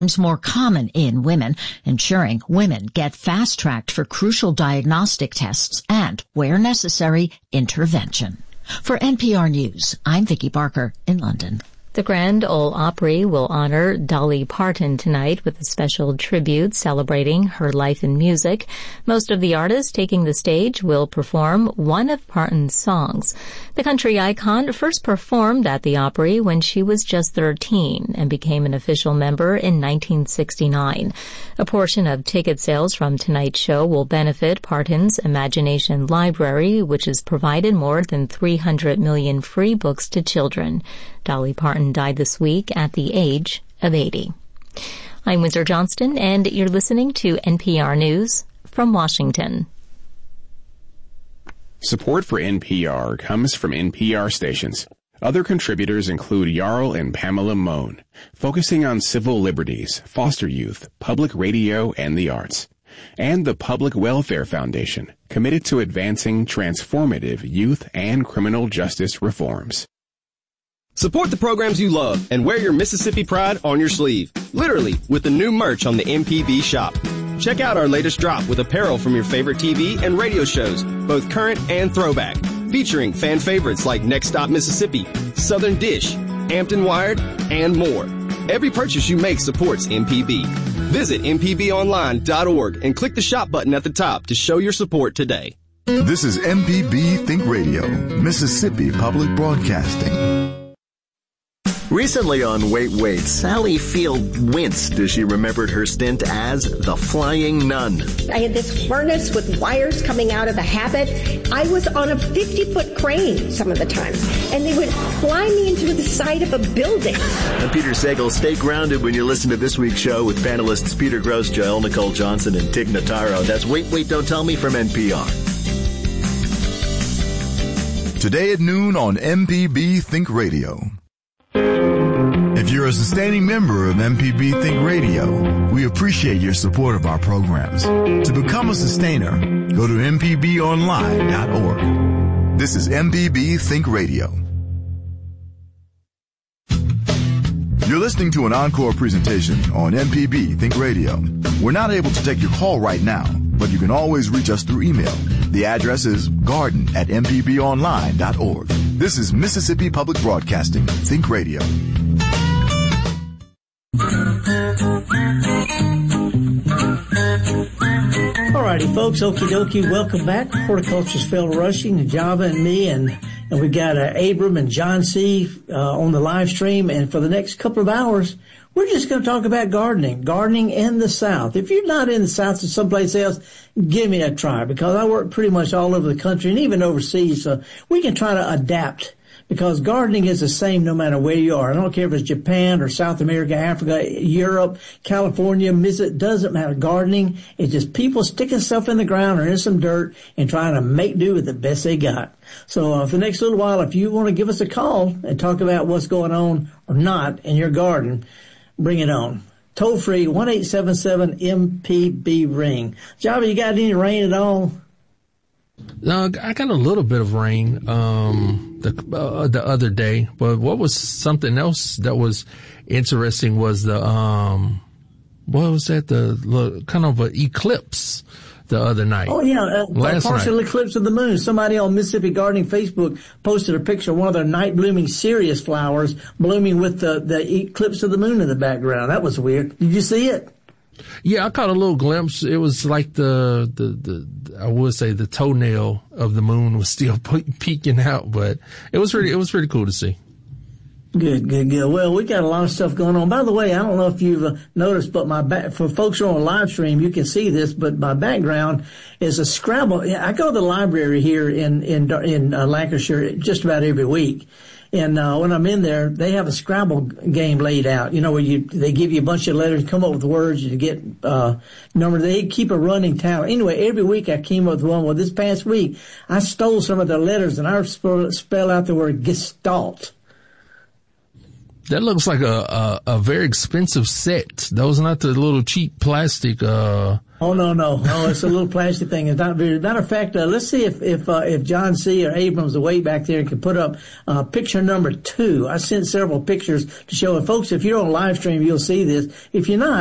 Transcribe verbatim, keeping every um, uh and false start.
more common in women, ensuring women get fast-tracked for crucial diagnostic tests and, where necessary, intervention. For N P R News, I'm Vicki Barker in London. The Grand Ole Opry will honor Dolly Parton tonight with a special tribute celebrating her life in music. Most of the artists taking the stage will perform one of Parton's songs. The country icon first performed at the Opry when she was just thirteen and became an official member in nineteen sixty-nine. A portion of ticket sales from tonight's show will benefit Parton's Imagination Library, which has provided more than three hundred million free books to children. Dolly Parton died this week at the age of eighty. I'm Windsor Johnston, and you're listening to N P R News from Washington. Support for N P R comes from N P R stations. Other contributors include Jarl and Pamela Mohn, focusing on civil liberties, foster youth, public radio, and the arts. And the Public Welfare Foundation, committed to advancing transformative youth and criminal justice reforms. Support the programs you love and wear your Mississippi pride on your sleeve, literally, with the new merch on the M P B shop. Check out our latest drop with apparel from your favorite T V and radio shows, both current and throwback, featuring fan favorites like Next Stop Mississippi, Southern Dish, Hampton Wired, and more. Every purchase you make supports M P B. Visit M P B online dot org and click the shop button at the top to show your support today. This is M P B Think Radio, Mississippi Public Broadcasting. Recently on Wait, Wait, Sally Field winced as she remembered her stint as the Flying Nun. I had this harness with wires coming out of the habit. I was on a fifty-foot crane some of the time, and they would fly me into the side of a building. I'm Peter Sagal. Stay grounded when you listen to this week's show with panelists Peter Gross, Jael Nicole Johnson, and Tig Notaro. That's Wait, Wait, Don't Tell Me from N P R. Today at noon on M P B Think Radio. If you're a sustaining member of M P B Think Radio, we appreciate your support of our programs. To become a sustainer, go to M P B online dot org. This is M P B Think Radio. You're listening to an encore presentation on M P B Think Radio. We're not able to take your call right now, but you can always reach us through email. The address is garden at M P B online dot org. This is Mississippi Public Broadcasting, Think Radio. Alrighty, folks, okie dokie, welcome back. Horticulturist Phil Rushing, and Java and me, and, and we've got uh, Abram and John C. Uh, on the live stream, and for the next couple of hours, we're just going to talk about gardening, gardening in the South. If you're not in the South or someplace else, give me a try, because I work pretty much all over the country and even overseas, so we can try to adapt, because gardening is the same no matter where you are. I don't care if it's Japan or South America, Africa, Europe, California, it doesn't matter. Gardening is just people sticking stuff in the ground or in some dirt and trying to make do with the best they got. So uh, for the next little while, if you want to give us a call and talk about what's going on or not in your garden, bring it on. Toll free, one eight seven seven M P B ring. Java, you got any rain at all? No, I got a little bit of rain um, the uh, the other day, but what was something else that was interesting was the um, what was that? The, the kind of an eclipse the other night. Oh yeah, uh, last partial night. eclipse of the moon. Somebody on Mississippi Gardening Facebook posted a picture of one of their night blooming cereus flowers blooming with the the eclipse of the moon in the background. That was weird. Did you see it? Yeah, I caught a little glimpse. It was like the, the, the, I would say the toenail of the moon was still pe- peeking out, but it was really, it was pretty cool to see. Good, good, good. Well, we got a lot of stuff going on. By the way, I don't know if you've uh, noticed, but my back, for folks who are on live stream, you can see this, but my background is a Scrabble. I go to the library here in, in, in uh, Lancashire just about every week. And, uh, when I'm in there, they have a Scrabble game laid out, you know, where you, they give you a bunch of letters, come up with words, you get, uh, number, they keep a running tally. Anyway, every week I came up with one. Well, this past week, I stole some of the letters and I spell, spell out the word gestalt. That looks like a, a, a very expensive set. Those are not the little cheap plastic, uh. Oh, no, no, no, it's a little plastic thing. It's not very, matter of fact, uh, let's see if, if, uh, if John C. or Abrams are way back there and can put up, uh, picture number two. I sent several pictures to show it. Folks, if you're on live stream, you'll see this. If you're not,